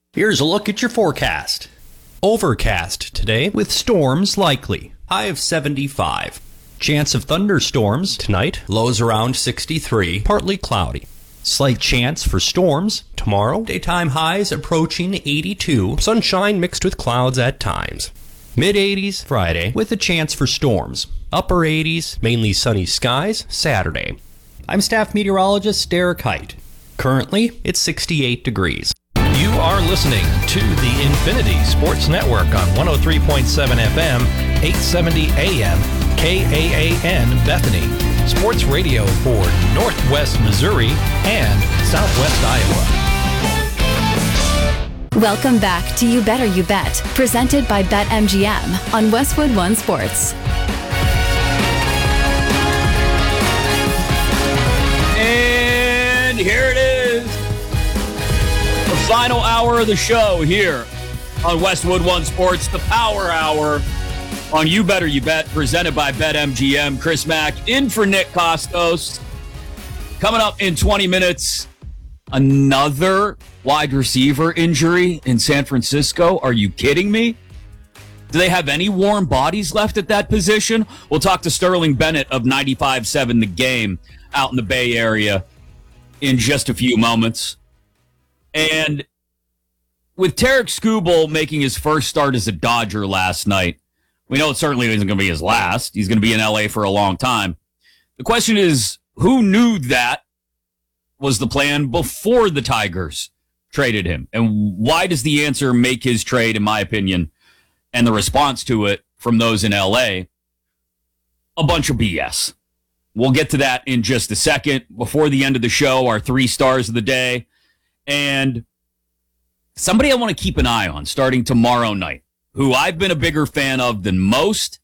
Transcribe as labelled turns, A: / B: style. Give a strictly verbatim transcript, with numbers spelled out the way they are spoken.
A: Here's a look at your forecast. Overcast today with storms likely. High of seventy-five. Chance of thunderstorms tonight. Lows around sixty-three. Partly cloudy. Slight chance for storms tomorrow. Daytime highs approaching eighty-two. Sunshine mixed with clouds at times. mid eighties Friday with a chance for storms. Upper eighties, mainly sunny skies Saturday. I'm staff meteorologist Derek Height. Currently, it's sixty-eight degrees.
B: You are listening to the Infinity Sports Network on one oh three point seven F M, eight seventy A M, K A A N Bethany. Sports radio for Northwest Missouri and Southwest Iowa.
C: Welcome back to You Better You Bet, presented by BetMGM on Westwood One Sports.
D: And here it is. The final hour of the show here on Westwood One Sports, the Power Hour on You Better You Bet, presented by BetMGM. Chris Mack in for Nick Kostos. Coming up in twenty minutes, another wide receiver injury in San Francisco. Are you kidding me? Do they have any warm bodies left at that position? We'll talk to Sterling Bennett of ninety-five seven The Game out in the Bay Area in just a few moments. And with Tarek Skubal making his first start as a Dodger last night, we know it certainly isn't going to be his last. He's going to be in L A for a long time. The question is, who knew that was the plan before the Tigers traded him? And why does the answer make his trade, in my opinion, and the response to it from those in L A, a bunch of B S? We'll get to that in just a second. Before the end of the show, our three stars of the day. And somebody I want to keep an eye on starting tomorrow night, who I've been a bigger fan of than most,